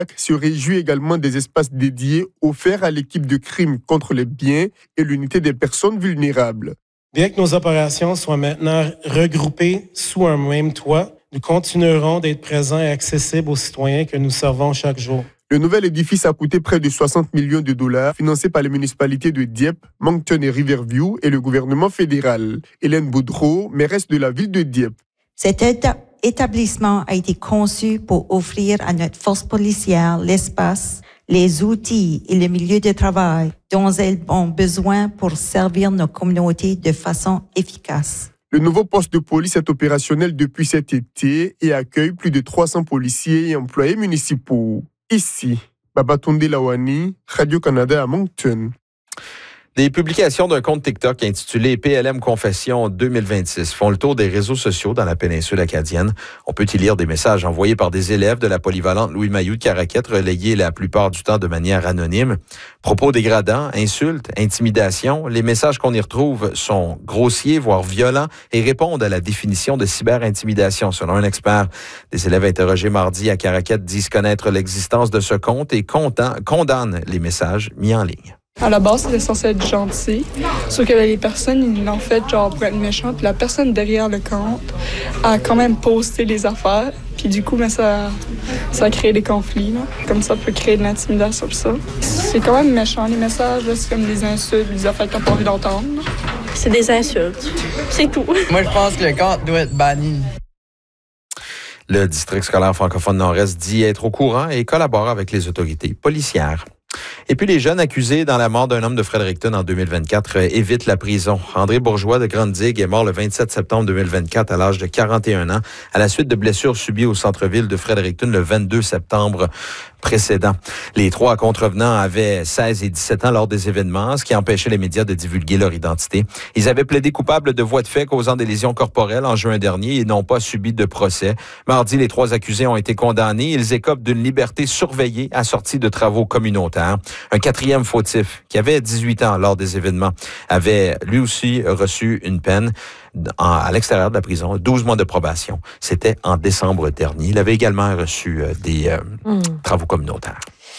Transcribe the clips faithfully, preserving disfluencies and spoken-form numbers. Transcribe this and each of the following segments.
se réjouit également des espaces dédiés offerts à l'équipe de crime contre les biens et l'unité des personnes vulnérables. Bien que nos opérations soient maintenant regroupées sous un même toit, nous continuerons d'être présents et accessibles aux citoyens que nous servons chaque jour. Le nouvel édifice a coûté près de soixante millions de dollars, financé par les municipalités de Dieppe, Moncton et Riverview et le gouvernement fédéral. Hélène Boudreau, mairesse de la ville de Dieppe. Cet éta- établissement a été conçu pour offrir à notre force policière l'espace, les outils et le milieu de travail dont elles ont besoin pour servir nos communautés de façon efficace. Le nouveau poste de police est opérationnel depuis cet été et accueille plus de trois cents policiers et employés municipaux. Ici, Babatunde Lawani, Radio-Canada à Moncton. Des publications d'un compte TikTok intitulé P L M Confession deux mille vingt-six font le tour des réseaux sociaux dans la péninsule acadienne. On peut y lire des messages envoyés par des élèves de la polyvalente Louis Mayou de Caraquette, relayés la plupart du temps de manière anonyme. Propos dégradants, insultes, intimidations, les messages qu'on y retrouve sont grossiers, voire violents, et répondent à la définition de cyber-intimidation, selon un expert. Des élèves interrogés mardi à Caraquette disent connaître l'existence de ce compte et condamnent les messages mis en ligne. À la base, c'était censé être gentil. Sauf que les personnes, ils l'ont fait genre pour être méchants. Puis la personne derrière le compte a quand même posté les affaires. Puis du coup, ben, ça, ça a créé des conflits. Là. Comme ça peut créer de l'intimidation. Pis ça. C'est quand même méchant, les messages. Là. C'est comme des insultes, des affaires que t'as pas envie d'entendre. Là. C'est des insultes. C'est tout. Moi, je pense que le compte doit être banni. Le district scolaire francophone Nord-Est dit être au courant et collabore avec les autorités policières. Et puis, les jeunes accusés dans la mort d'un homme de Fredericton en deux mille vingt-quatre euh, évitent la prison. André Bourgeois de Grande-Digue est mort le vingt-sept septembre deux mille vingt-quatre à l'âge de quarante et un ans à la suite de blessures subies au centre-ville de Fredericton le vingt-deux septembre précédent. Les trois contrevenants avaient seize et dix-sept ans lors des événements, ce qui empêchait les médias de divulguer leur identité. Ils avaient plaidé coupables de voies de fait causant des lésions corporelles en juin dernier et n'ont pas subi de procès. Mardi, les trois accusés ont été condamnés. Ils écopent d'une liberté surveillée assortie de travaux communautaires. Un quatrième fautif, qui avait dix-huit ans lors des événements, avait lui aussi reçu une peine en, à l'extérieur de la prison, douze mois de probation. C'était en décembre dernier. Il avait également reçu euh, des euh, mmh. travaux communautaires.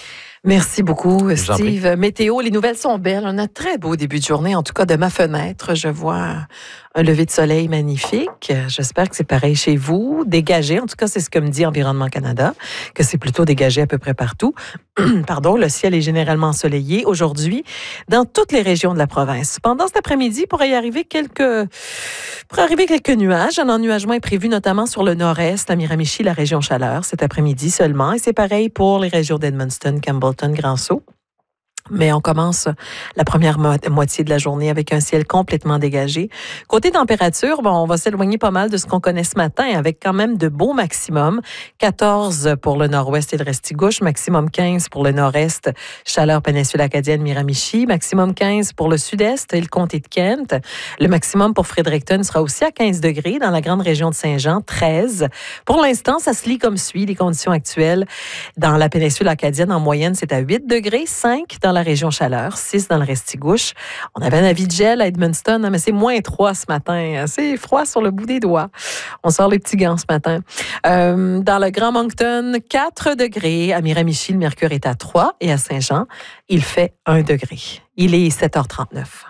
Merci beaucoup, Steve. Météo, les nouvelles sont belles. On a un très beau début de journée. En tout cas, de ma fenêtre, je vois un lever de soleil magnifique. J'espère que c'est pareil chez vous. Dégagé, en tout cas, c'est ce que me dit Environnement Canada, que c'est plutôt dégagé à peu près partout. Pardon, le ciel est généralement ensoleillé aujourd'hui dans toutes les régions de la province. Pendant cet après-midi, il pourrait y arriver quelques, pourrait arriver quelques nuages. Un ennuagement est prévu notamment sur le nord-est, à Miramichi, la région Chaleur, cet après-midi seulement. Et c'est pareil pour les régions d'Edmundston, Campbellton, Grand-Sault. Mais on commence la première mo- moitié de la journée avec un ciel complètement dégagé. Côté température, bon, on va s'éloigner pas mal de ce qu'on connaît ce matin avec quand même de beaux maximums. quatorze pour le nord-ouest et le Restigouche, maximum quinze pour le nord-est, Chaleur, péninsule acadienne, Miramichi, maximum quinze pour le sud-est et le comté de Kent. Le maximum pour Fredericton sera aussi à quinze degrés dans la grande région de Saint-Jean, treize. Pour l'instant, ça se lit comme suit, les conditions actuelles. Dans la péninsule acadienne, en moyenne, c'est à huit degrés, cinq dans la région Chaleur, six dans le Restigouche. On avait un avis de gel à Edmundston, mais c'est moins trois ce matin. C'est froid sur le bout des doigts. On sort les petits gants ce matin. Euh, dans le Grand Moncton, quatre degrés. À Miramichi, le mercure est à trois et à Saint-Jean, il fait un degré. Il est sept heures trente-neuf.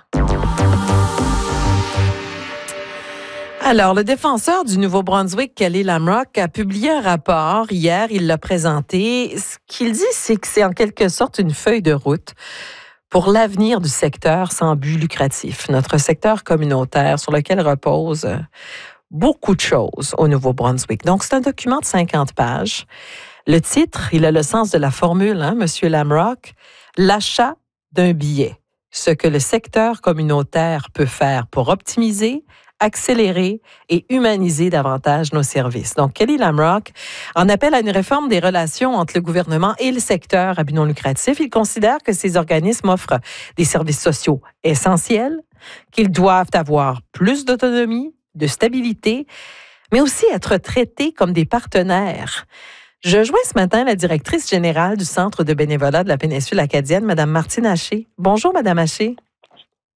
Alors, le défenseur du Nouveau-Brunswick, Kelly Lamrock, a publié un rapport hier. Il l'a présenté. Ce qu'il dit, c'est que c'est en quelque sorte une feuille de route pour l'avenir du secteur sans but lucratif. Notre secteur communautaire sur lequel repose beaucoup de choses au Nouveau-Brunswick. Donc, c'est un document de cinquante pages. Le titre, il a le sens de la formule, hein, M. Lamrock, l'achat d'un billet. Ce que le secteur communautaire peut faire pour optimiser, accélérer et humaniser davantage nos services. Donc, Kelly Lamrock en appelle à une réforme des relations entre le gouvernement et le secteur à but non lucratif. Il considère que ces organismes offrent des services sociaux essentiels, qu'ils doivent avoir plus d'autonomie, de stabilité, mais aussi être traités comme des partenaires. Je joins ce matin la directrice générale du Centre de bénévolat de la péninsule acadienne, Mme Martine Haché. Bonjour, Mme Haché.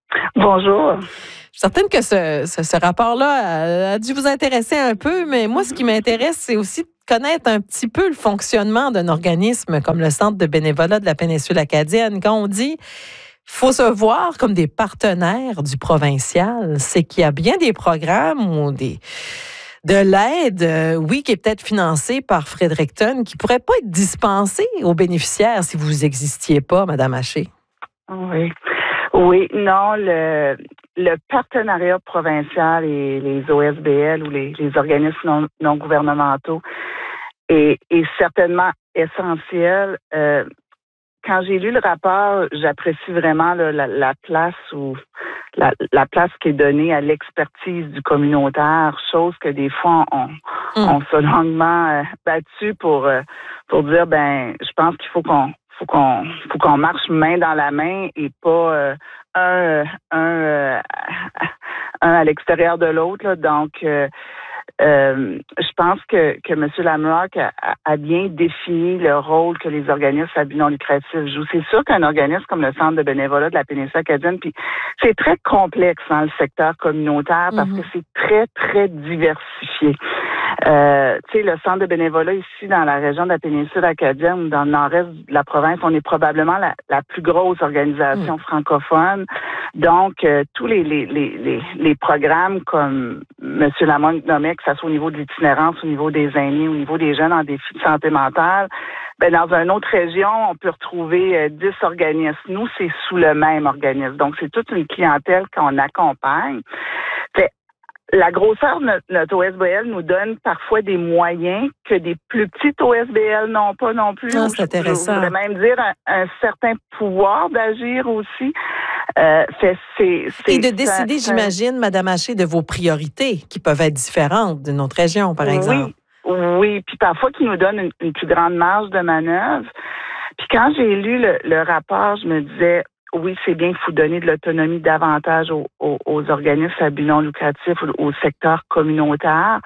Bonjour. Je suis certaine que ce, ce, ce rapport-là a, a dû vous intéresser un peu, mais moi, ce qui m'intéresse, c'est aussi de connaître un petit peu le fonctionnement d'un organisme comme le Centre de bénévolat de la péninsule acadienne. Quand on dit faut se voir comme des partenaires du provincial, c'est qu'il y a bien des programmes ou des de l'aide, euh, oui, qui est peut-être financée par Fredericton, qui pourrait pas être dispensée aux bénéficiaires si vous n'existiez pas, Madame Haché. Oui. Oui, non, le, le partenariat provincial et les O S B L ou les, les organismes non, non gouvernementaux est, est certainement essentiel. Euh, quand j'ai lu le rapport, j'apprécie vraiment là, la, la place où la, la place qui est donnée à l'expertise du communautaire, chose que des fois on, mm. on s'est longuement euh, battu pour euh, pour dire ben je pense qu'il faut qu'on faut qu'on faut qu'on marche main dans la main et pas euh, un un euh, un à l'extérieur de l'autre là. Donc euh, Euh, je pense que, que M. Lamrock a, a bien défini le rôle que les organismes à but non lucratif jouent. C'est sûr qu'un organisme comme le Centre de bénévolat de la péninsule acadienne, puis c'est très complexe dans le secteur communautaire parce mm-hmm. que c'est très, très diversifié. Euh, tu sais, le Centre de bénévolat ici dans la région de la péninsule acadienne ou dans le nord-est de la province, on est probablement la, la plus grosse organisation mm. francophone. Donc, euh, tous les, les, les, les, les programmes comme M. Lamont nommait, que ce soit au niveau de l'itinérance, au niveau des aînés, au niveau des jeunes en défi de santé mentale, ben dans une autre région, on peut retrouver euh, dix organismes. Nous, c'est sous le même organisme. Donc, c'est toute une clientèle qu'on accompagne. Fait, la grosseur de notre, notre O S B L nous donne parfois des moyens que des plus petites O S B L n'ont pas non plus. Ah, c'est intéressant. Je voudrais même dire un, un certain pouvoir d'agir aussi. Euh, fait, c'est, c'est, Et de décider, ça, j'imagine, Madame Haché, de vos priorités qui peuvent être différentes d'une autre région, par exemple. Oui, oui. Puis parfois qui nous donne une, une plus grande marge de manœuvre. Puis quand j'ai lu le, le rapport, je me disais, oui, c'est bien qu'il faut donner de l'autonomie davantage aux, aux, aux organismes à but non lucratif, au, au secteur communautaire.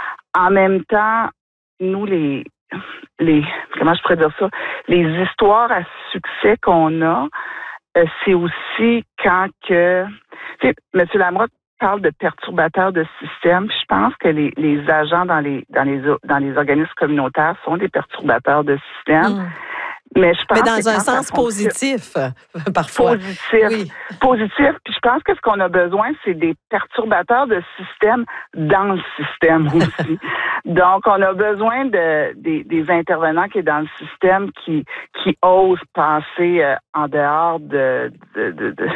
En même temps, nous, les, les, comment je pourrais dire ça, les histoires à succès qu'on a, euh, c'est aussi quand que, tu sais, M. Lamrock parle de perturbateurs de système. Je pense que les, les agents dans les, dans les, dans les organismes communautaires sont des perturbateurs de système. Mmh. Mais, je pense Mais dans que un sens positif, parfois. Positif. Oui. Positif. Puis je pense que ce qu'on a besoin, c'est des perturbateurs de système dans le système aussi. Donc, on a besoin de des, des intervenants qui sont dans le système qui qui osent passer euh, en dehors de, de, de, de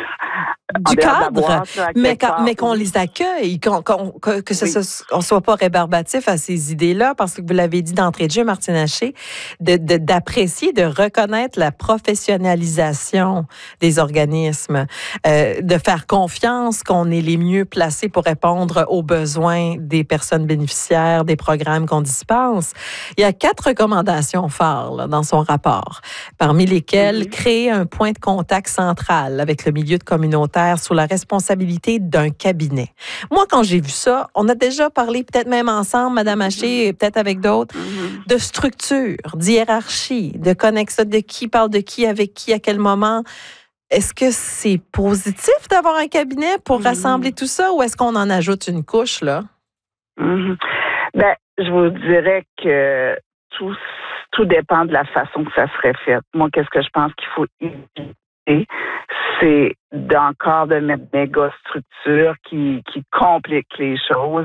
du cadre, boîte, là, mais, quand, mais qu'on les accueille, qu'on, qu'on, que, que ce oui. on soit pas rébarbatif à ces idées-là, parce que vous l'avez dit d'entrée de jeu, Martine Haché, de, de, d'apprécier, de reconnaître la professionnalisation des organismes, euh, de faire confiance qu'on est les mieux placés pour répondre aux besoins des personnes bénéficiaires, des programmes qu'on dispense. Il y a quatre recommandations phares là, dans son rapport, parmi lesquelles mm-hmm. créer un point de contact central avec le milieu de communautaire sous la responsabilité d'un cabinet. Moi, quand j'ai vu ça, on a déjà parlé, peut-être même ensemble, Madame Haché, et peut-être avec d'autres, mm-hmm. de structure, d'hiérarchie, de connexion, de qui parle de qui, avec qui, à quel moment. Est-ce que c'est positif d'avoir un cabinet pour mm-hmm. rassembler tout ça ou est-ce qu'on en ajoute une couche, là? Mm-hmm. Ben, je vous dirais que tout, tout dépend de la façon que ça serait fait. Moi, qu'est-ce que je pense qu'il faut éviter? C'est d'encore de mettre des méga structures qui, qui compliquent les choses.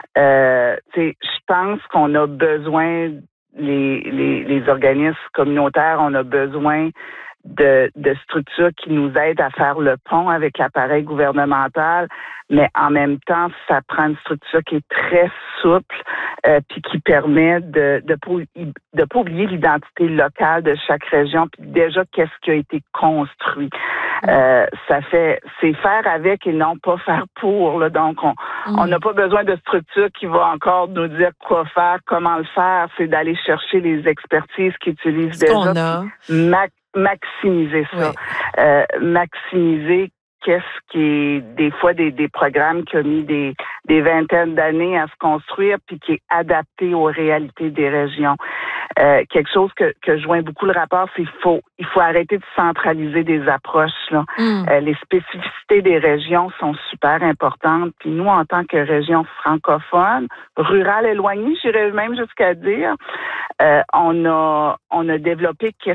Euh, je pense qu'on a besoin, les, les, les organismes communautaires, on a besoin de, de structures qui nous aident à faire le pont avec l'appareil gouvernemental, mais en même temps, ça prend une structure qui est très souple euh, puis qui permet de de pas de pas oublier l'identité locale de chaque région puis déjà qu'est-ce qui a été construit. Euh, ça fait c'est faire avec et non pas faire pour là. Donc on mm. on n'a pas besoin de structure qui va encore nous dire quoi faire, comment le faire. C'est d'aller chercher les expertises qui utilisent Ce déjà, maximiser ça, oui. euh, maximiser qu'est-ce qui est des fois des, des programmes qui ont mis des, des vingtaines d'années à se construire puis qui est adapté aux réalités des régions. Euh, quelque chose que, que joint beaucoup le rapport, c'est qu'il faut, il faut arrêter de centraliser des approches. Là. Mm. Euh, les spécificités des régions sont super importantes. Puis nous, en tant que région francophone, rurale éloignée, j'irais même jusqu'à dire, euh, on a on a développé